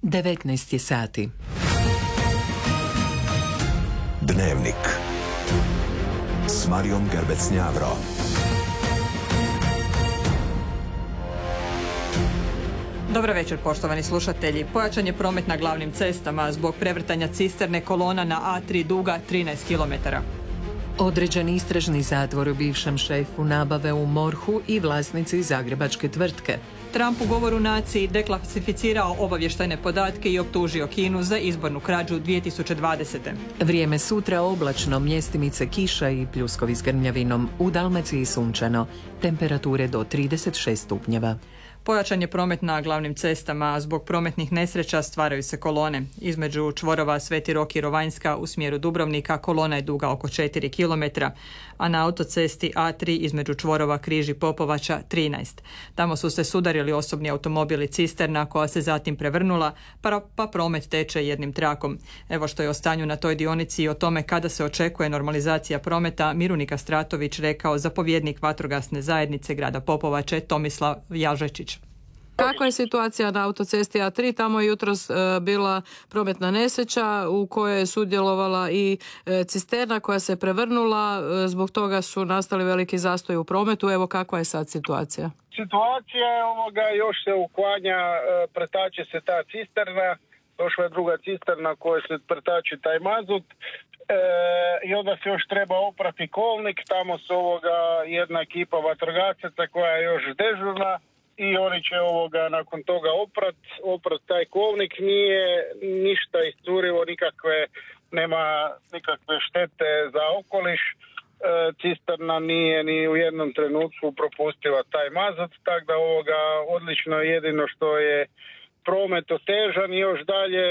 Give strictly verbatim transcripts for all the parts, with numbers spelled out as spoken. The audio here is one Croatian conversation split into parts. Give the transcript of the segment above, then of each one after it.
devetnaest je sati. Dnevnik s Marijom Gerbec-Njavro. Dobro večer, poštovani slušatelji. Pojačan je promet na glavnim cestama zbog prevrtanja cisterne kolona na A tri duga trinaest kilometara. Određen istražni zatvor u bivšem šefu nabave u MORH-u i vlasnici zagrebačke tvrtke. Trump u govoru naciji deklasificirao obavještajne podatke i optužio Kinu za izbornu krađu dvije tisuće dvadesete. Vrijeme sutra oblačno, mjestimice kiša i pljuskovi s grmljavinom. U Dalmaciji sunčano. Temperature do trideset šest stupnjeva. Pojačan je promet na glavnim cestama, a zbog prometnih nesreća stvaraju se kolone. Između čvorova Sveti Rok i Rovanjska u smjeru Dubrovnika kolona je duga oko četiri kilometra, a na autocesti A tri između čvorova Križ i Popovača trinaest. Tamo su se sudarili osobni automobili cisterna koja se zatim prevrnula, pa, pa promet teče jednim trakom. Evo što je o stanju na toj dionici i o tome kada se očekuje normalizacija prometa Mirunika Stratović rekao zapovjednik vatrogasne zajednice grada Popovače Tomislav Jažečić. Kakva je situacija na autocesti A tri? Tamo je jutros e, bila prometna nesreća u kojoj je sudjelovala i e, cisterna koja se prevrnula. E, zbog toga su nastali veliki zastoji u prometu. Evo kakva je sad situacija? Situacija je ovoga, još se uklanja, e, pretače se ta cisterna, došla je druga cisterna koja se pretači taj mazut. E, I onda se još treba oprati kolnik, tamo su ovoga jedna ekipa vatrogasaca koja je još dežurna. I oni će ovoga nakon toga oprat, oprat taj kolnik, nije ništa iscurilo, nikakve, nema nikakve štete za okoliš. E, cisterna nije ni u jednom trenutku propustila taj mazut, tako da ovoga odlično, jedino što je promet otežan i još dalje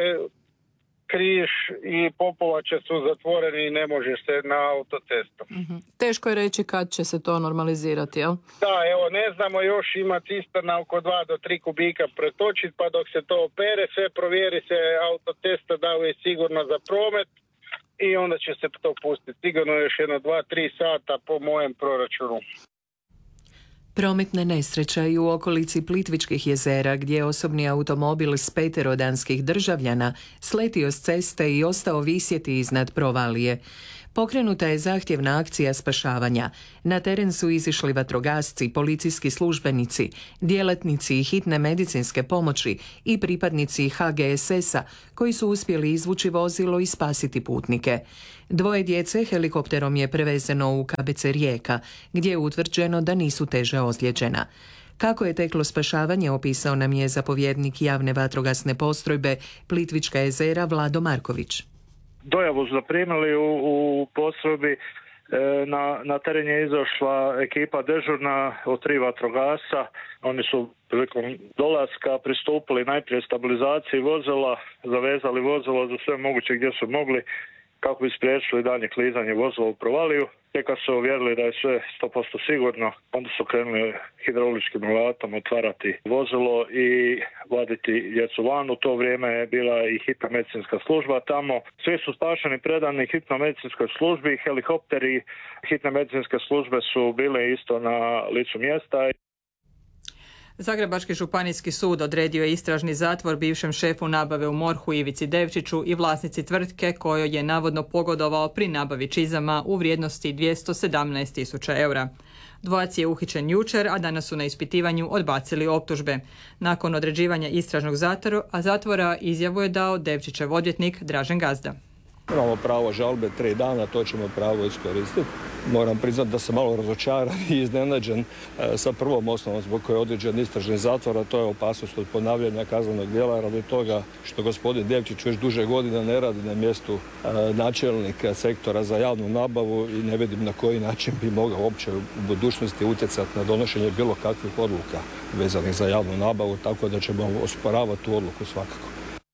Križ i Popovača su zatvoreni i ne može se na autocestu. Mm-hmm. Teško je reći kad će se to normalizirati, jel? Da, evo, ne znamo, još ima cisterna oko dva do tri kubika pretočiti, pa dok se to opere, sve provjeri se autocesta da li je sigurno za promet i onda će se to pustiti. Sigurno još jedno dva tri sata po mojem proračunu. Prometna nesreća i u okolici Plitvičkih jezera gdje je osobni automobil s petero danskih državljana sletio s ceste i ostao visjeti iznad provalije. Pokrenuta je zahtjevna akcija spašavanja. Na teren su izišli vatrogasci, policijski službenici, djelatnici hitne medicinske pomoći i pripadnici H G S S-a koji su uspjeli izvući vozilo i spasiti putnike. Dvoje djece helikopterom je prevezeno u K B C Rijeka, gdje je utvrđeno da nisu teže ozlijeđena. Kako je teklo spašavanje opisao nam je zapovjednik javne vatrogasne postrojbe Plitvička jezera Vlado Marković. Dojavu su zaprimili u, u postrojbi, e, na, na teren je izašla ekipa dežurna od tri vatrogasca. Oni su prilikom dolaska pristupili najprije stabilizaciji vozila, zavezali vozilo za sve moguće gdje su mogli kako bi spriječili dalje klizanje vozila u provaliju. Tek kad su uvjerili da je sve sto posto sigurno, onda su krenuli hidrauličkim alatom otvarati vozilo i vaditi djecu van. U to vrijeme je bila i hitna medicinska služba tamo. Svi su spašeni, predani hitnoj medicinskoj službi, helikopteri hitne medicinske službe su bile isto na licu mjesta. Zagrebački županijski sud odredio je istražni zatvor bivšem šefu nabave u MORH-u Ivici Devčiću i vlasnici tvrtke kojoj je navodno pogodovao pri nabavi čizama u vrijednosti dvjesto sedamnaest tisuća eura. Dvojac je uhićen jučer, a danas su na ispitivanju odbacili optužbe. Nakon određivanja istražnog zatvora, a zatvora izjavu je dao Devčićev odvjetnik Dražen Gazda. Imamo pravo žalbe tri dana, to ćemo pravo iskoristiti. Moram priznati da sam malo razočaran i iznenađen e, sa prvom osnovom zbog koje je određen istražni zatvor, a to je opasnost od ponavljanja kaznenog djela radi toga što gospodin Devčić već duže godina ne radi na mjestu e, načelnika sektora za javnu nabavu i ne vidim na koji način bi mogao uopće u budućnosti utjecati na donošenje bilo kakvih odluka vezanih za javnu nabavu, tako da ćemo osporavati tu odluku svakako.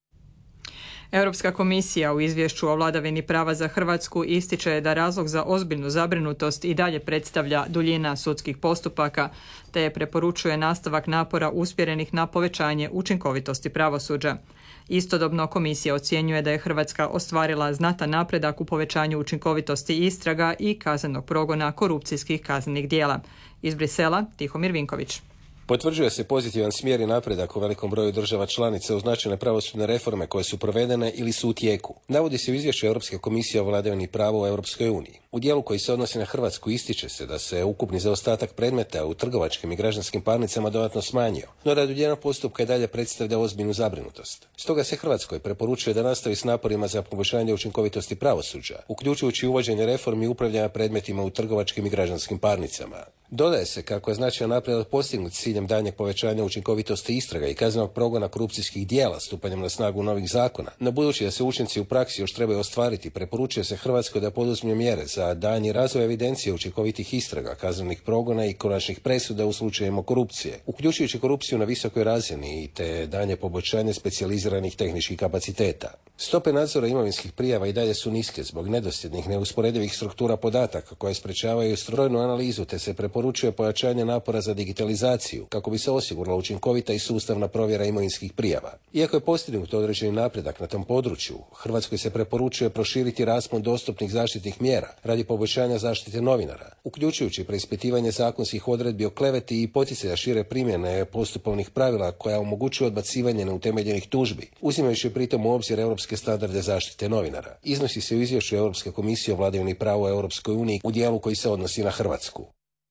Europska komisija u izvješću o vladavini prava za Hrvatsku ističe da razlog za ozbiljnu zabrinutost i dalje predstavlja duljina sudskih postupaka, te preporučuje nastavak napora usmjerenih na povećanje učinkovitosti pravosuđa. Istodobno komisija ocjenjuje da je Hrvatska ostvarila znatan napredak u povećanju učinkovitosti istraga i kaznenog progona korupcijskih kaznenih djela. Iz Brisela, Tihomir Vinković. Potvrđuje se pozitivan smjer i napredak u velikom broju država članica u značajne pravosudne reforme koje su provedene ili su u tijeku. Navodi se u izvješću Europske komisije o vladavini prava u Europskoj uniji. U dijelu koji se odnosi na Hrvatsku ističe se da se ukupni zaostatak predmeta u trgovačkim i građanskim parnicama dodatno smanjio, no rad udjeljenog postupka i dalje predstavlja ozbiljnu zabrinutost. Stoga se Hrvatskoj preporučuje da nastavi s naporima za poboljšanje učinkovitosti pravosuđa, uključujući uvođenje reformi i upravljanja predmetima u trgovačkim i građanskim parnicama. Dodaje se kako je značajan napredak postignut s ciljem daljnjeg povećanja učinkovitosti istraga i kaznenog progona korupcijskih djela stupanjem na snagu novih zakona. No budući da se učinci u praksi još trebaju ostvariti, preporučuje se Hrvatskoj da poduzme mjere za daljnji razvoj evidencije učinkovitih istraga, kaznenih progona i konačnih presuda u slučajevima korupcije, uključujući korupciju na visokoj razini te daljnje poboljšanje specijaliziranih tehničkih kapaciteta. Stope nadzora imovinskih prijava i dalje su niske zbog nedosljednih, neusporedivih struktura podataka koje sprečavaju strojnu analizu, te se preporučuje pojačanje napora za digitalizaciju kako bi se osigurala učinkovita i sustavna provjera imovinskih prijava. Iako je postignut određeni napredak na tom području, Hrvatskoj se preporučuje proširiti raspon dostupnih zaštitnih mjera radi poboljšanja zaštite novinara, uključujući preispitivanje zakonskih odredbi o kleveti i poticaja šire primjene postupovnih pravila koja omogućuju odbacivanje neutemeljenih tužbi, uzimajući pritom u obzir europske standarde zaštite novinara. Iznosi se u izvješću Europske komisije o vladavini prava u Europskoj uniji u dijelu koji se odnosi na Hrvatsku.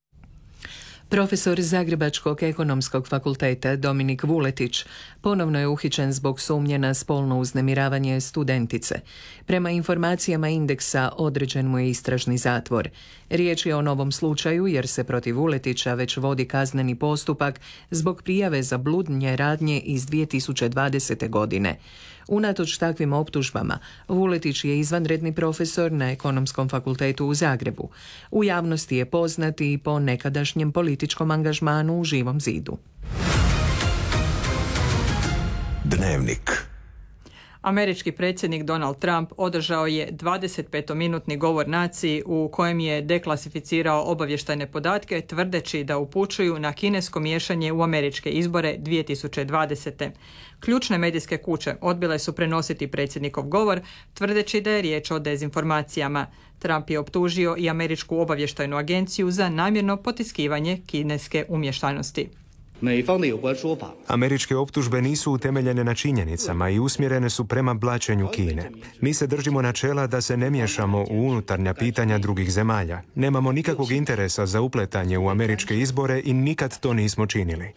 Profesor Zagrebačkog ekonomskog fakulteta Dominik Vuletić ponovno je uhićen zbog sumnje na spolno uznemiravanje studentice. Prema informacijama Indeksa određen mu je istražni zatvor. Riječ je o novom slučaju jer se protiv Vuletića već vodi kazneni postupak zbog prijave za bludnje radnje iz dvije tisuće dvadesete. godine. Unatoč takvim optužbama, Vuletić je izvanredni profesor na Ekonomskom fakultetu u Zagrebu. U javnosti je poznat i po nekadašnjem političkom angažmanu u Živom zidu. Dnevnik. Američki predsjednik Donald Trump održao je dvadesetpetominutni govor naciji u kojem je deklasificirao obavještajne podatke tvrdeći da upućuju na kinesko miješanje u američke izbore dvije tisuće dvadesete. Ključne medijske kuće odbile su prenositi predsjednikov govor tvrdeći da je riječ o dezinformacijama. Trump je optužio i američku obavještajnu agenciju za namjerno potiskivanje kineske umješanosti. Američke optužbe nisu utemeljene na činjenicama i usmjerene su prema blaćenju Kine. Mi se držimo načela da se ne miješamo u unutarnja pitanja drugih zemalja. Nemamo nikakvog interesa za upletanje u američke izbore i nikad to nismo činili.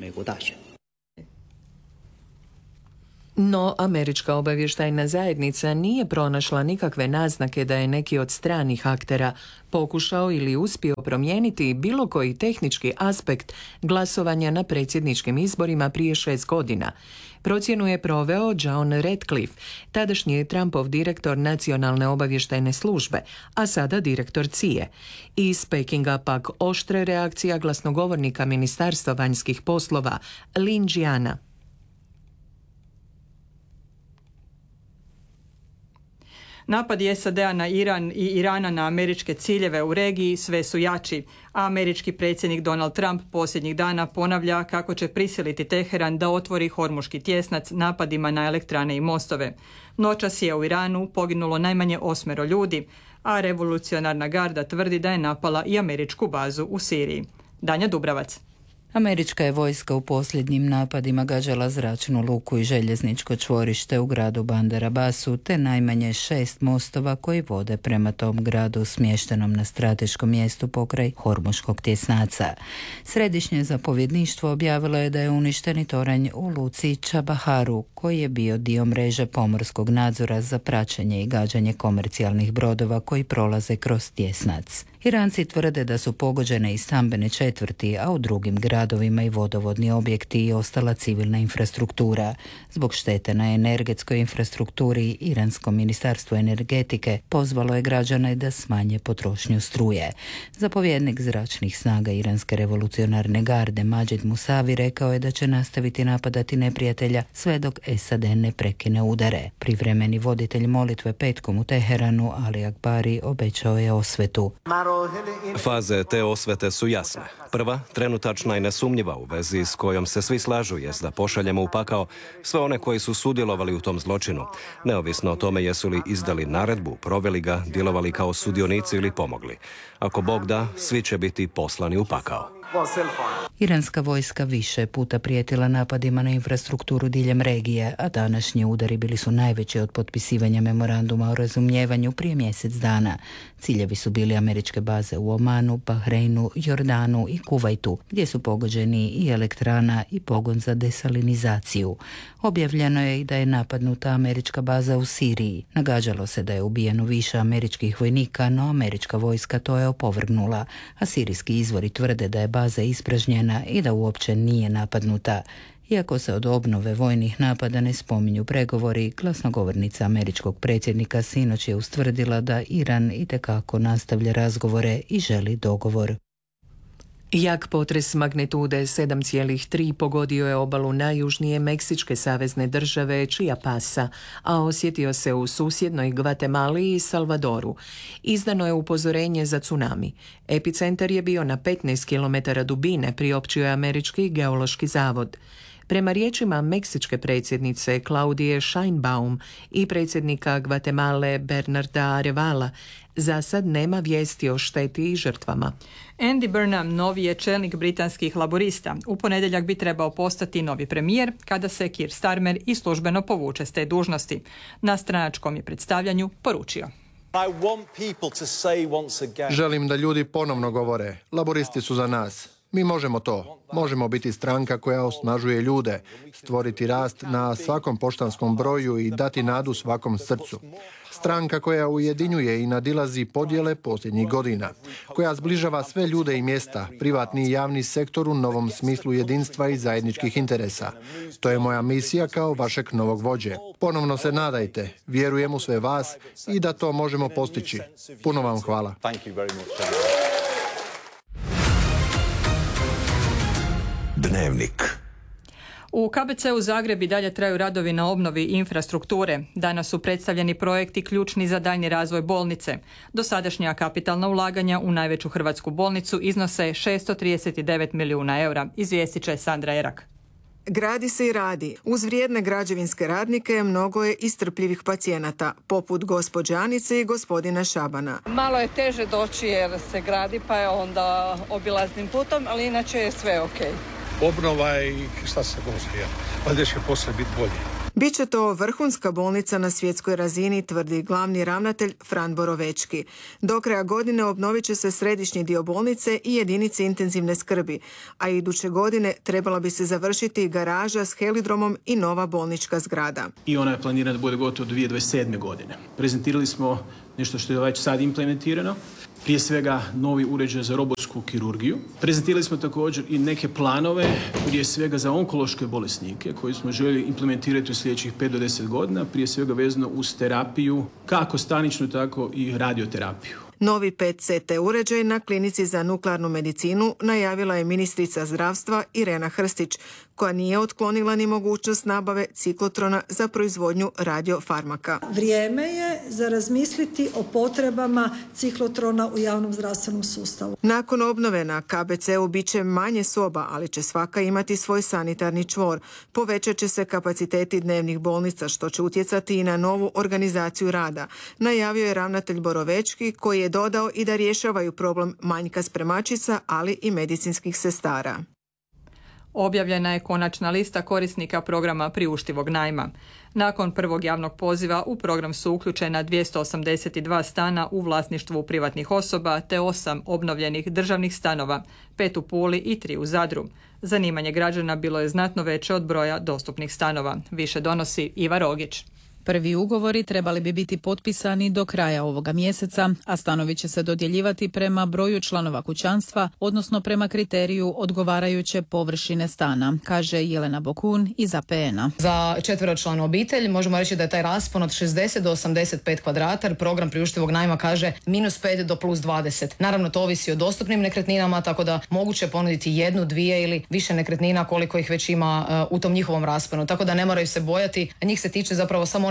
No, američka obavještajna zajednica nije pronašla nikakve naznake da je neki od stranih aktera pokušao ili uspio promijeniti bilo koji tehnički aspekt glasovanja na predsjedničkim izborima prije šest godina. Procjenu je proveo John Ratcliffe, tadašnji Trumpov direktor nacionalne obavještajne službe, a sada direktor C I A. Iz Pekinga pak oštre reakcija glasnogovornika Ministarstva vanjskih poslova Lin Jiana. Napadi S A D-a na Iran i Irana na američke ciljeve u regiji sve su jači, a američki predsjednik Donald Trump posljednjih dana ponavlja kako će prisiliti Teheran da otvori Hormuški tjesnac napadima na elektrane i mostove. Noćas je u Iranu poginulo najmanje osmero ljudi, a revolucionarna garda tvrdi da je napala i američku bazu u Siriji. Danja Dubravac. Američka je vojska u posljednjim napadima gađala zračnu luku i željezničko čvorište u gradu Bandar Abbasu, te najmanje šest mostova koji vode prema tom gradu smještenom na strateškom mjestu pokraj Hormuškog tjesnaca. Središnje zapovjedništvo objavilo je da je uništen i toranj u luci Čabaharu, koji je bio dio mreže pomorskog nadzora za praćenje i gađanje komercijalnih brodova koji prolaze kroz tjesnac. Iranci tvrde da su pogođene i stambene četvrti, a u drugim gradovima i vodovodni objekti i ostala civilna infrastruktura. Zbog štete na energetskoj infrastrukturi, Iransko ministarstvo energetike pozvalo je građane da smanje potrošnju struje. Zapovjednik zračnih snaga Iranske revolucionarne garde Mađid Musavi rekao je da će nastaviti napadati neprijatelja sve dok S A D ne prekine udare. Privremeni voditelj molitve petkom u Teheranu, Ali Akbari, obećao je osvetu. Faze te osvete su jasne. Prva, trenutačna i nesumnjiva u vezi s kojom se svi slažu jest da pošaljemo u pakao sve one koji su sudjelovali u tom zločinu, neovisno o tome jesu li izdali naredbu, proveli ga, djelovali kao sudionici ili pomogli. Ako Bog da, svi će biti poslani u pakao. Iranska vojska više puta prijetila napadima na infrastrukturu diljem regije, a današnji udari bili su najveći od potpisivanja memoranduma o razumijevanju prije mjesec dana. Ciljevi su bili američke baze u Omanu, Bahreinu, Jordanu i Kuvajtu, gdje su pogođeni i elektrana i pogon za desalinizaciju. Objavljeno je i da je napadnuta američka baza u Siriji. Nagađalo se da je ubijeno više američkih vojnika, no američka vojska to je opovrgnula, a sirijski izvori tvrde da je baza ispražnjena i da uopće nije napadnuta. Iako se od obnove vojnih napada ne spominju pregovori, glasnogovornica američkog predsjednika sinoć je ustvrdila da Iran itekako nastavlja razgovore i želi dogovor. Jak potres magnitude sedam zarez tri pogodio je obalu najjužnije meksičke savezne države Chiapasa, a osjetio se u susjednoj Gvatemali i Salvadoru. Izdano je upozorenje za tsunami. Epicentar je bio na petnaest kilometara dubine, priopćio je Američki geološki zavod. Prema riječima meksičke predsjednice Claudije Sheinbaum i predsjednika Gvatemale Bernarda Arevala, za sad nema vijesti o šteti i žrtvama. Andy Burnham, novi je čelnik britanskih laborista. U ponedjeljak bi trebao postati novi premijer kada se Keir Starmer i službeno povuče s te dužnosti. Na stranačkom je predstavljanju poručio: Želim da ljudi ponovno govore, laboristi su za nas. Mi možemo to. Možemo biti stranka koja osnažuje ljude, stvoriti rast na svakom poštanskom broju i dati nadu svakom srcu. Stranka koja ujedinjuje i nadilazi podjele posljednjih godina, koja zbližava sve ljude i mjesta, privatni i javni sektor u novom smislu jedinstva i zajedničkih interesa. To je moja misija kao vašeg novog vođe. Ponovno se nadajte, vjerujem u sve vas i da to možemo postići. Puno vam hvala. Dnevnik. U K B C-u Zagreb i dalje traju radovi na obnovi infrastrukture. Danas su predstavljeni projekti ključni za daljnji razvoj bolnice. Dosadašnja kapitalna ulaganja u najveću hrvatsku bolnicu iznose šesto trideset devet milijuna eura, izvijestit će Sandra Erak. Gradi se i radi. Uz vrijedne građevinske radnike mnogo je istrpljivih pacijenata, poput gospođe Anice i gospodina Šabana. Malo je teže doći jer se gradi, pa je onda obilaznim putom, ali inače je sve ok. Obnova i šta se može, valjda će poslije biti bolje. Biće to vrhunska bolnica na svjetskoj razini, tvrdi glavni ravnatelj Fran Borovečki. Do kraja godine obnovit će se središnji dio bolnice i jedinice intenzivne skrbi, a iduće godine trebala bi se završiti garaža s helidromom i nova bolnička zgrada. I ona je planirana da bude gotova do dvije tisuće dvadeset sedme. godine. Prezentirali smo nešto što je već sad implementirano. Prije svega novi uređaj za robotsku kirurgiju. Prezentirali smo također i neke planove, prije svega za onkološke bolesnike, koji smo željeli implementirati u sljedećih pet do deset godina, prije svega vezano uz terapiju, kako staničnu, tako i radioterapiju. Novi P E T C T uređaj na klinici za nuklearnu medicinu najavila je ministrica zdravstva Irena Hrstić, koja nije otklonila ni mogućnost nabave ciklotrona za proizvodnju radiofarmaka. Vrijeme je za razmisliti o potrebama ciklotrona u javnom zdravstvenom sustavu. Nakon obnove na K B C-u bit će manje soba, ali će svaka imati svoj sanitarni čvor. Povećat će se kapaciteti dnevnih bolnica, što će utjecati i na novu organizaciju rada. Najavio je ravnatelj Borovečki, koji je dodao i da rješavaju problem manjka spremačica, ali i medicinskih sestara. Objavljena je konačna lista korisnika programa priuštivog najma. Nakon prvog javnog poziva u program su uključena dvjesto osamdeset dva stana u vlasništvu privatnih osoba te osam obnovljenih državnih stanova, pet u Puli i tri u Zadru. Zanimanje građana bilo je znatno veće od broja dostupnih stanova. Više donosi Iva Rogić. Prvi ugovori trebali bi biti potpisani do kraja ovoga mjeseca, a stanovi će se dodjeljivati prema broju članova kućanstva, odnosno prema kriteriju odgovarajuće površine stana, kaže Jelena Bokun iz A P N-a. Za četveročlanu obitelj možemo reći da je taj raspon od šezdeset do osamdeset pet kvadrata, program priuštivog najma kaže minus pet do plus dvadeset. Naravno, to ovisi o dostupnim nekretninama, tako da moguće ponuditi jednu, dvije ili više nekretnina koliko ih već ima uh, u tom njihovom rasponu. Tako da ne moraju se bojati, njih se tiče zapravo samo one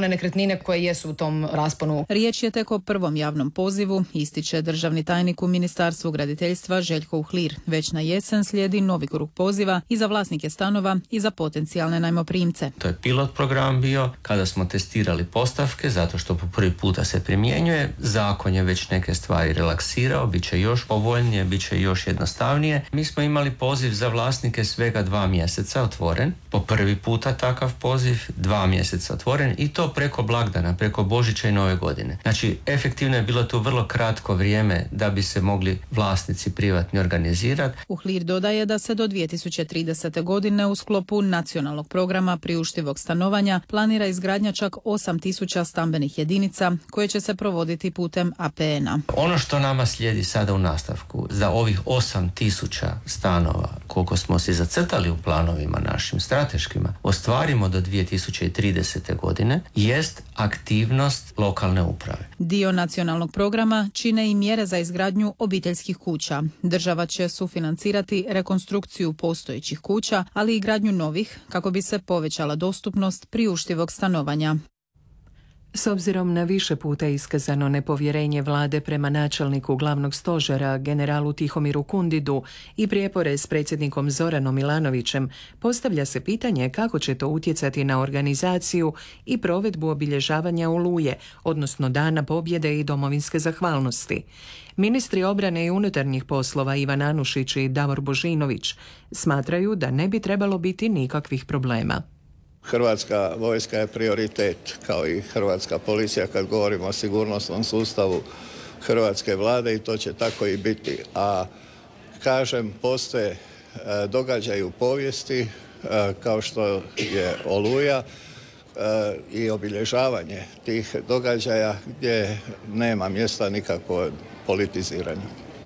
one nekretnine koje jesu u tom rasponu. Riječ je tek o prvom javnom pozivu, ističe državni tajnik u Ministarstvu graditeljstva Željko Uhlir. Već na jesen slijedi novi krug poziva i za vlasnike stanova i za potencijalne najmoprimce. To je pilot program bio kada smo testirali postavke, zato što po prvi puta se primjenjuje. Zakon je već neke stvari relaksirao, bit će još povoljnije, bit će još jednostavnije. Mi smo imali poziv za vlasnike svega dva mjeseca otvoren. Po prvi puta takav poziv, dva mjeseca otvoren i to preko blagdana, preko Božića i Nove godine. Znači, efektivno je bilo tu vrlo kratko vrijeme da bi se mogli vlasnici privatni organizirati. Uhlir dodaje da se do dvije tisuće tridesete. godine u sklopu nacionalnog programa priuštivog stanovanja planira izgradnja čak osam tisuća stambenih jedinica koje će se provoditi putem A P N-a. Ono što nama slijedi sada u nastavku, za ovih osam tisuća stanova, koliko smo si zacrtali u planovima našim strateškima, ostvarimo do dvije tisuće tridesete. godine, jest aktivnost lokalne uprave. Dio nacionalnog programa čine i mjere za izgradnju obiteljskih kuća. Država će sufinancirati rekonstrukciju postojećih kuća, ali i gradnju novih kako bi se povećala dostupnost priuštivog stanovanja. S obzirom na više puta iskazano nepovjerenje vlade prema načelniku glavnog stožera, generalu Tihomiru Kundidu, i prijepore s predsjednikom Zoranom Milanovićem, postavlja se pitanje kako će to utjecati na organizaciju i provedbu obilježavanja Oluje, odnosno Dana pobjede i domovinske zahvalnosti. Ministri obrane i unutarnjih poslova Ivan Anušić i Davor Božinović smatraju da ne bi trebalo biti nikakvih problema. Hrvatska vojska je prioritet, kao i hrvatska policija kad govorimo o sigurnosnom sustavu hrvatske vlade, i to će tako i biti. A kažem, postoje događaji u povijesti kao što je Oluja i obilježavanje tih događaja gdje nema mjesta nikakvo politiziranje.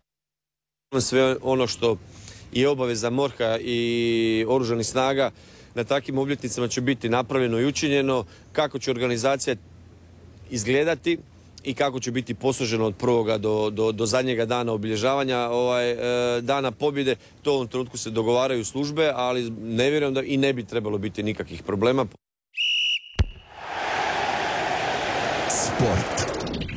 Sve ono što je obaveza MORH-a i oružanih snaga na takvim obljetnicama će biti napravljeno i učinjeno, kako će organizacija izgledati i kako će biti posloženo od prvoga do, do, do zadnjega dana obilježavanja ovaj, e, dana pobjede. To u ovom trenutku se dogovaraju službe, ali ne vjerujem da i ne bi trebalo biti nikakvih problema. Sport.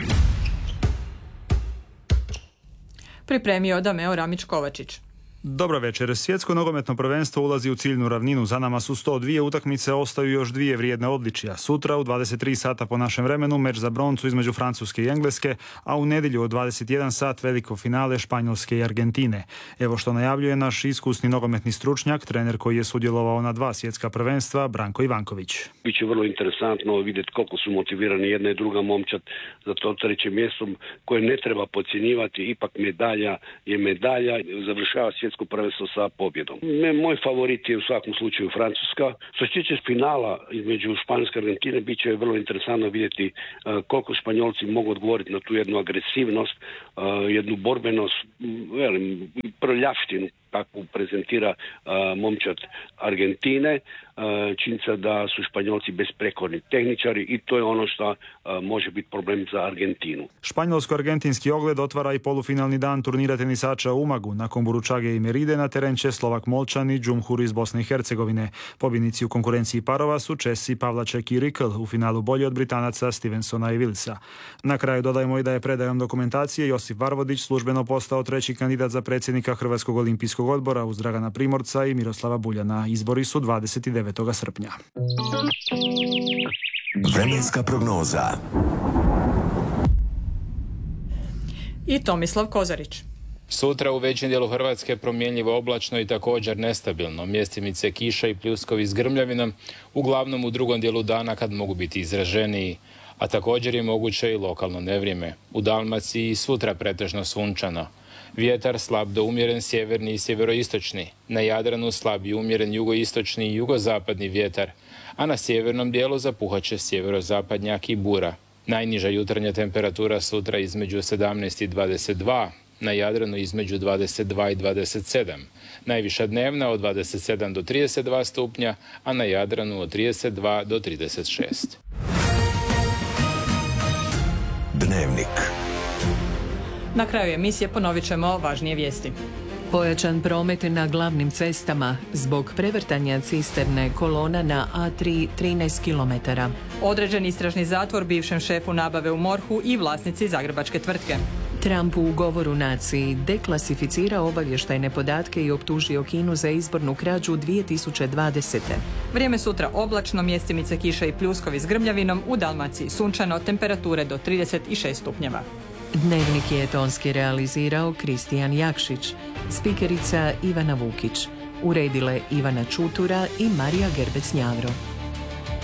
Pripremio Dameo Ramić-Kovačić. Dobro večer. Svjetsko nogometno prvenstvo ulazi u ciljnu ravninu. Za nama su sto dvije utakmice, ostaju još dvije vrijedne odličija. Sutra u dvadeset tri sata po našem vremenu meč za broncu između Francuske i Engleske, a u nedjelju u dvadeset jedan sat veliko finale Španjolske i Argentine. Evo što najavljuje naš iskusni nogometni stručnjak, trener koji je sudjelovao na dva svjetska prvenstva, Branko Ivanković. Biće vrlo interesantno vidjeti koliko su motivirani jedna i druga momčad za to treće mjesto koje ne treba podcjenjivati. Ipak medalja je medalja. Završava svjetsko prvenstvo sa pobjedom. Moj favorit je u svakom slučaju Francuska. Što se tiče finala između Španjolske i Argentine, bit će vrlo interesantno vidjeti uh, koliko Španjolci mogu odgovoriti na tu jednu agresivnost, uh, jednu borbenost, velim, prljavštinu kakvu prezentira uh, momčad Argentine. Uh, činjenica da su Španjolci besprekorni tehničari i to je ono što uh, može biti problem za Argentinu. Španjolsko-argentinski ogled otvara i polufinalni dan turnira tenisača u Umagu. Nakon Buručage i Meride na teren će Slovak Molčan i Džumhur iz Bosne i Hercegovine. Pobjednici u konkurenciji parova su Česi Pavlaček i Rikl, u finalu bolji od Britanaca Stevensona i Willsa. Na kraju dodajemo i da je predajom dokumentacije Josip Varvodić službeno postao treći kandidat za predsjednika Hrvatskog olimpijskog odbora uz Dragana Primorca i Miroslava Buljana. Izbori su dvadeset devetog srpnja. Vremenska prognoza I Tomislav Kozarić. Sutra u većem dijelu Hrvatske promjenljivo oblačno i također nestabilno. Mjestimice kiša i pljuskovi s grmljavinom, uglavnom u drugom dijelu dana kad mogu biti izraženiji, a također je moguće i lokalno nevrijeme. U Dalmaciji sutra pretežno sunčano. Vjetar slab do umjeren sjeverni i sjeveroistočni. Na Jadranu slab i umjeren jugoistočni i jugozapadni vjetar, a na sjevernom dijelu zapuhaće sjeverozapadnjak i bura. Najniža jutarnja temperatura sutra između sedamnaest i dvadeset dva, na Jadranu između dvadeset dva i dvadeset sedam. Najviša dnevna od dvadeset sedam do trideset dva stupnja, a na Jadranu od trideset dva do trideset šest. Dnevnik. Na kraju emisije ponovit ćemo važnije vijesti. Pojačan promet na glavnim cestama zbog prevrtanja cisterne kolona na A tri trinaest kilometara. Određen istražni zatvor bivšem šefu nabave u MORH-u i vlasnici zagrebačke tvrtke. Trump u govoru naciji deklasificirao obavještajne podatke i optužio Kinu za izbornu krađu dvije tisuće dvadesete. Vrijeme sutra oblačno, mjestimice kiša i pljuskovi s grmljavinom, u Dalmaciji sunčano, temperature do trideset šest stupnjeva. Dnevnik je tonski realizirao Kristijan Jakšić, spikerica Ivana Vukić, uredile Ivana Čutura i Marija Gerbec-Njavro.